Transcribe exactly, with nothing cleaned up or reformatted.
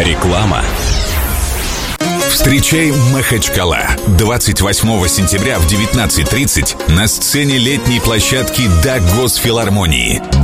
Реклама. Встречай Махачкала. двадцать восьмого сентября в девятнадцать тридцать на сцене летней площадки Дагосфилармонии.